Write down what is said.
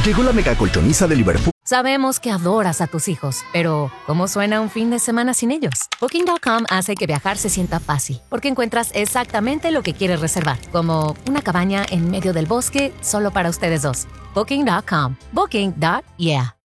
Llegó la mega colchoniza de Liverpool. Sabemos que adoras a tus hijos, pero ¿cómo suena un fin de semana sin ellos? Booking.com hace que viajar se sienta fácil, porque encuentras exactamente lo que quieres reservar, como una cabaña en medio del bosque solo para ustedes dos. Booking.com. Booking.yeah.